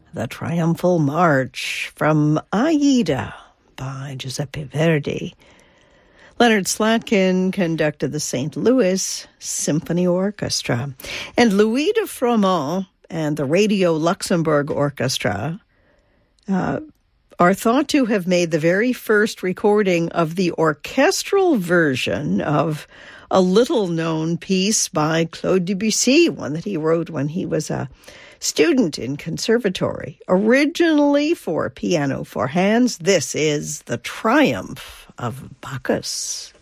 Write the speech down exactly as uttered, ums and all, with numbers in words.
the Triumphal March from Aida by Giuseppe Verdi. Leonard Slatkin conducted the Saint Louis Symphony Orchestra. And Louis de Froment and the Radio Luxembourg Orchestra uh, are thought to have made the very first recording of the orchestral version of a little-known piece by Claude Debussy, one that he wrote when he was a student in conservatory. Originally for piano four hands, this is The Triumph of Bacchus.